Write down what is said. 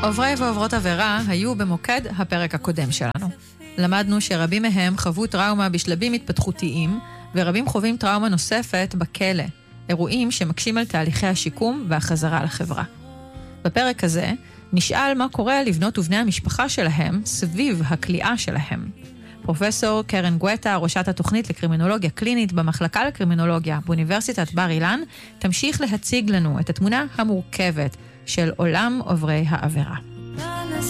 עוברי ועוברות עבירה היו במוקד הפרק הקודם שלנו. למדנו שרבים מהם חוו טראומה בשלבים התפתחותיים, ורבים חווים טראומה נוספת בכלא, אירועים שמקשים על תהליכי השיקום והחזרה לחברה. בפרק הזה נשאל מה קורה לבנות ובני המשפחה שלהם סביב הכליאה שלהם. פרופסור קרן גואטה, ראשת התוכנית לקרימינולוגיה קלינית במחלקה לקרימינולוגיה באוניברסיטת בר אילן, תמשיך להציג לנו את התמונה המורכבת של עולם עוברי העבירה.